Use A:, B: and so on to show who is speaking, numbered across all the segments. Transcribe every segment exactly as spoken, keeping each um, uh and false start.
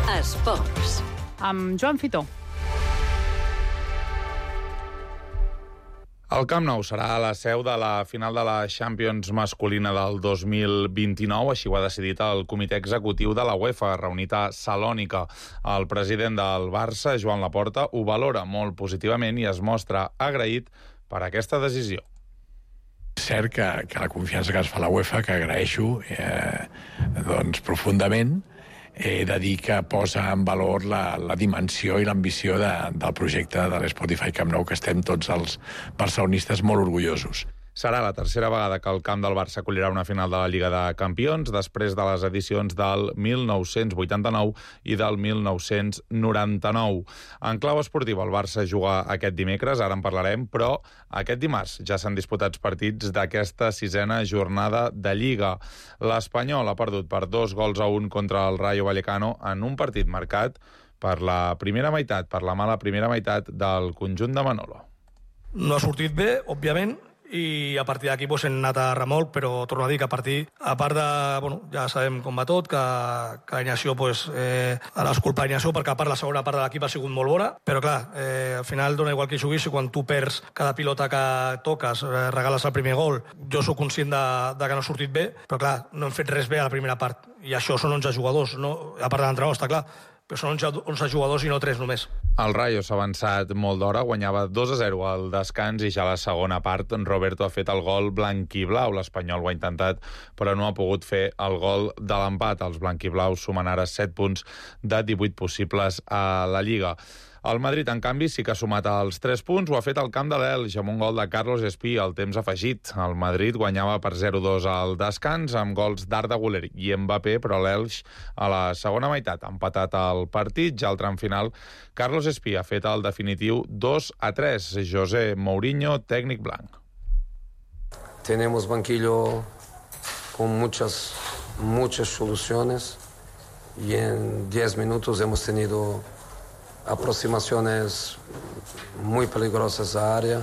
A: Esports.
B: Amb Joan Fitó.
C: El Camp Nou serà la seu de la final de la Champions masculina del dos mil vint-i-nou, així ho ha decidit el comitè executiu de la UEFA, reunit a Salònica. El president del Barça, Joan Laporta, ho valora molt positivament i es mostra agraït per aquesta decisió.
D: És cert que, que la confiança que es fa a la UEFA, que agraeixo eh, doncs, profundament, he de dir que posa en valor la, la dimensió i l'ambició de, del projecte de l'Spotify Camp Nou, que estem tots els barcelonistes molt orgullosos.
C: Serà la tercera vegada que el camp del Barça acollirà una final de la Lliga de Campions, després de les edicions del mil nou-cents vuitanta-nou i del mil nou-cents noranta-nou. En clau esportiva, el Barça juga aquest dimecres, ara en parlarem, però aquest dimarts ja s'han disputat partits d'aquesta sisena jornada de Lliga. L'Espanyol ha perdut per dos gols a un contra el Rayo Vallecano en un partit marcat per la primera meitat, per la mala primera meitat del conjunt de Manolo.
E: No ha sortit bé, òbviament, i a partir d'aquí pues, hem anat a remolc, però torno a dir que a partir, a part de, bueno, ja sabem com va tot, que, que l'alineació, pues, eh, ara és culpa d'alineació, perquè a part la segona part de l'equip ha sigut molt bona, però clar, eh, al final dona igual que hi juguis, i quan tu perds cada pilota que toques, eh, regales el primer gol, jo sóc conscient de, de que no ha sortit bé, però clar, no hem fet res bé a la primera part, i això són onze jugadors, no? A part de l'entrenador, està clar, però són onze jugadors i no tres només.
C: El Rayo s'ha avançat molt d'hora, guanyava dos a zero al descans i ja a la segona part Roberto ha fet el gol blanquiblau. L'Espanyol ho ha intentat, però no ha pogut fer el gol de l'empat. Els blanquiblaus sumen ara set punts de divuit possibles a la Lliga. El Madrid, en canvi, sí que ha sumat els tres punts. Ho ha fet al camp de l'Elx amb un gol de Carlos Espí al temps afegit. El Madrid guanyava per zero a dos al descans amb gols d'Arda Güler i Mbappé, però l'Elx a la segona meitat ha empatat el partit. Ja al tram final, Carlos Espí ha fet el definitiu dos a tres. José Mourinho, tècnic blanc.
F: Tenemos banquillo con muchas, muchas soluciones y en diez minutos hemos tenido aproximaciones muy peligrosas a área.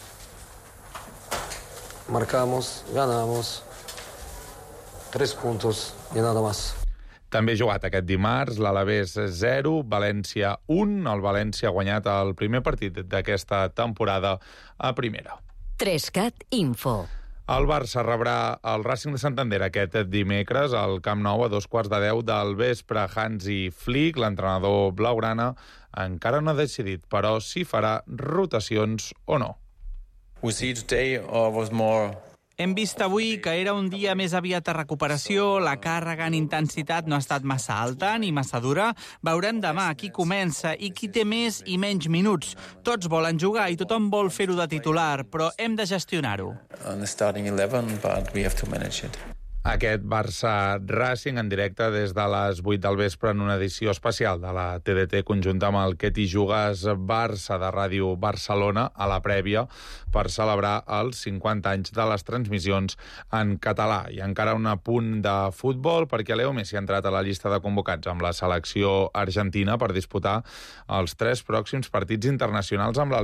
F: Marcamos, ganamos, tres puntos y nada más.
C: També jugat aquest dimarts, l'Alavés zero, València un. El València ha guanyat el primer partit d'aquesta temporada a primera.
A: Trescat Info.
C: El Barça rebrà el Racing de Santander aquest dimecres al Camp Nou a dos quarts de deu del vespre. Hansi Flick, l'entrenador blaugrana, encara no ha decidit, però si farà rotacions o no.
G: We see today uh, was more...
H: Hem vist avui que era un dia més aviat de recuperació, la càrrega en intensitat no ha estat massa alta ni massa dura. Veurem demà qui comença i qui té més i menys minuts. Tots volen jugar i tothom vol fer-ho de titular, però hem de gestionar-ho.
G: On the starting eleven, but we have to manage it.
C: Aquest Barça-Racing en directe des de les vuit del vespre en una edició especial de la T D T conjunta amb el Que t'hi jugues Barça de Ràdio Barcelona a la prèvia per celebrar els cinquanta anys de les transmissions en català. I encara un apunt de futbol perquè Leo Messi ha entrat a la llista de convocats amb la selecció argentina per disputar els tres pròxims partits internacionals amb la